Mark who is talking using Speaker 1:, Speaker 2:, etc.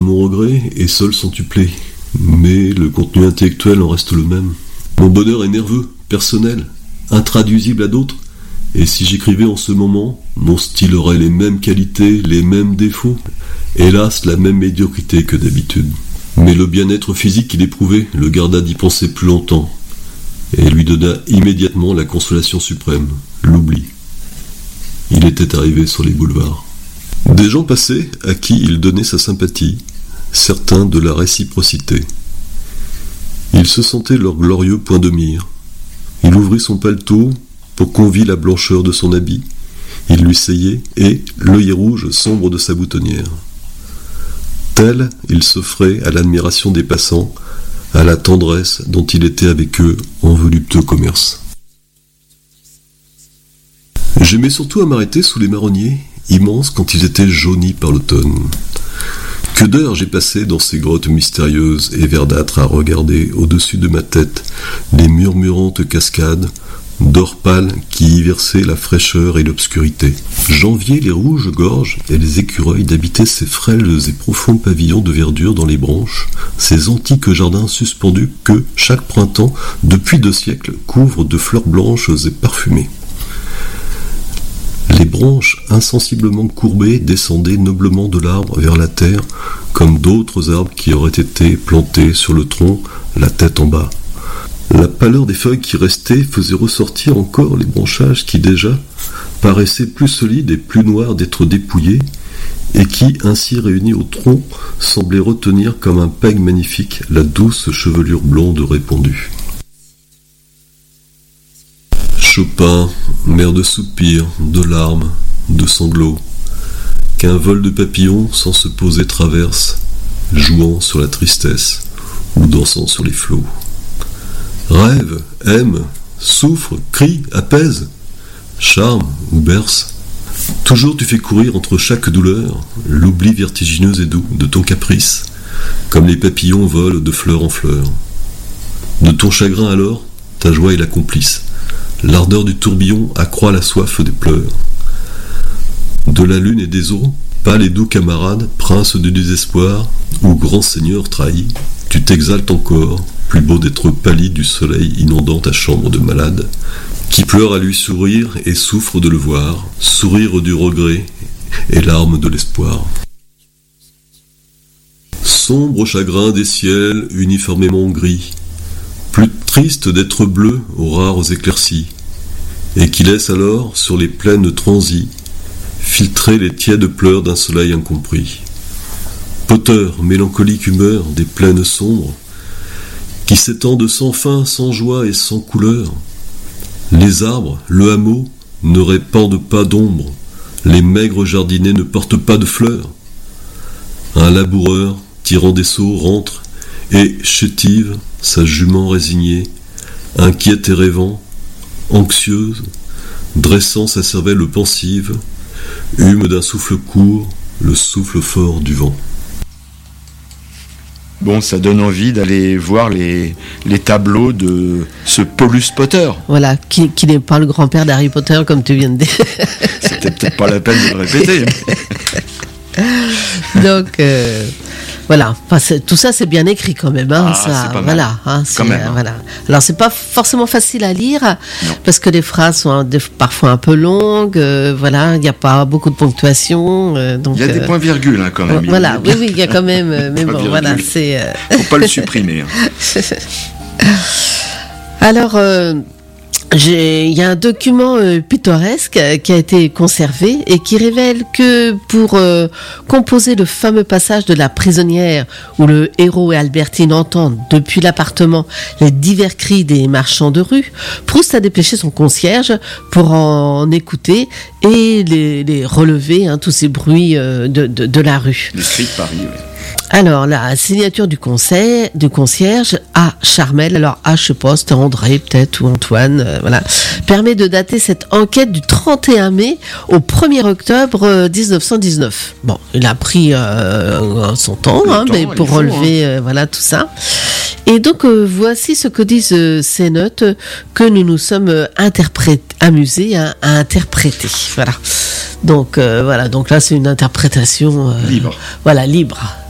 Speaker 1: Mon regret est seul centuplé, mais le contenu intellectuel en reste le même. Mon bonheur est nerveux, personnel, intraduisible à d'autres, et si j'écrivais en ce moment, mon style aurait les mêmes qualités, les mêmes défauts, hélas la même médiocrité que d'habitude. Mais le bien-être physique qu'il éprouvait le garda d'y penser plus longtemps, et lui donna immédiatement la consolation suprême, l'oubli. Il était arrivé sur les boulevards. Des gens passaient à qui il donnait sa sympathie, certains de la réciprocité. Il se sentait leur glorieux point de mire. Il ouvrit son paletot pour qu'on vît la blancheur de son habit. Il lui seyait et l'œillet rouge sombre de sa boutonnière. Tel, il s'offrait à l'admiration des passants, à la tendresse dont il était avec eux en voluptueux commerce. J'aimais surtout à m'arrêter sous les marronniers, immenses quand ils étaient jaunis par l'automne. Que d'heures j'ai passé dans ces grottes mystérieuses et verdâtres à regarder au-dessus de ma tête les murmurantes cascades d'or pâle qui y versaient la fraîcheur et l'obscurité. J'enviais les rouges gorges et les écureuils d'habiter ces frêles et profonds pavillons de verdure dans les branches, ces antiques jardins suspendus que, chaque printemps, depuis 2 siècles, couvrent de fleurs blanches et parfumées. Les branches insensiblement courbées descendaient noblement de l'arbre vers la terre, comme d'autres arbres qui auraient été plantés sur le tronc, la tête en bas. La pâleur des feuilles qui restaient faisait ressortir encore les branchages qui déjà paraissaient plus solides et plus noirs d'être dépouillés, et qui, ainsi réunis au tronc, semblaient retenir comme un peigne magnifique la douce chevelure blonde répandue. Chopin, mer de soupirs, de larmes, de sanglots, qu'un vol de papillons sans se poser traverse, jouant sur la tristesse ou dansant sur les flots. Rêve, aime, souffre, crie, apaise, charme ou berce. Toujours tu fais courir entre chaque douleur l'oubli vertigineux et doux de ton caprice, comme les papillons volent de fleur en fleur. De ton chagrin alors, ta joie est la complice. L'ardeur du tourbillon accroît la soif des pleurs. De la lune et des eaux, pâle et doux camarade, prince du désespoir, ou grand seigneur trahi, tu t'exaltes encore, plus beau d'être pâli du soleil inondant ta chambre de malade, qui pleure à lui sourire et souffre de le voir, sourire du regret et larmes de l'espoir. Sombre chagrin des ciels uniformément gris, plus triste d'être bleu aux rares éclaircies, et qui laisse alors sur les plaines transies filtrer les tièdes pleurs d'un soleil incompris. Poteur, mélancolique humeur des plaines sombres, qui s'étendent sans fin, sans joie et sans couleur. Les arbres, le hameau, ne répandent pas d'ombre, les maigres jardiniers ne portent pas de fleurs. Un laboureur, tirant des seaux, rentre, et chétive, sa jument résignée, inquiète et rêvant, anxieuse, dressant sa cervelle pensive, hume d'un souffle court, le souffle fort du vent.
Speaker 2: Bon, ça donne envie d'aller voir les tableaux de ce Paulus Potter.
Speaker 3: Voilà, qui n'est pas le grand-père d'Harry Potter, comme tu viens de dire.
Speaker 2: C'était peut-être pas la peine de le répéter.
Speaker 3: Donc, voilà. Enfin, tout ça, c'est bien écrit quand même. Hein, ça,
Speaker 2: c'est pas mal.
Speaker 3: Voilà. Hein,
Speaker 2: quand même.
Speaker 3: Voilà. Alors, c'est pas forcément facile à lire,
Speaker 2: non.
Speaker 3: parce que les phrases sont parfois un peu longues. Voilà, il n'y a pas beaucoup de ponctuation. Donc,
Speaker 2: il y a des points-virgules hein, quand même.
Speaker 3: Voilà, oui, il y a quand même. Mais bon, voilà, c'est.
Speaker 2: Faut pas le supprimer. Hein.
Speaker 3: Alors. Il y a un document pittoresque qui a été conservé et qui révèle que pour composer le fameux passage de la prisonnière où le héros et Albertine entendent depuis l'appartement les divers cris des marchands de rue, Proust a dépêché son concierge pour en écouter et les relever, hein, tous ces bruits de la rue.
Speaker 2: Les cris de Paris, oui.
Speaker 3: Alors, la signature du concierge A. Charmel, alors A, je sais pas, c'était André peut-être ou Antoine, voilà, permet de dater cette enquête du 31 mai au 1er octobre 1919. Bon, il a pris son temps, mais pour relever voilà, tout ça. Et donc, voici ce que disent ces notes que nous nous sommes amusés à interpréter. Voilà. Donc, voilà. Donc là, c'est une interprétation
Speaker 2: libre.
Speaker 3: Voilà, libre.